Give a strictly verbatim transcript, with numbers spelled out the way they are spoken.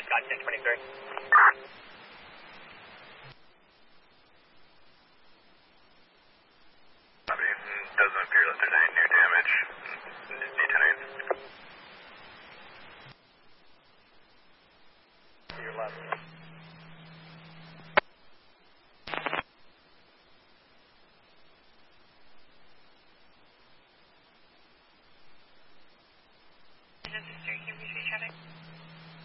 just got ten twenty-three. Doesn't appear that there's any new damage. Detonate. To your left.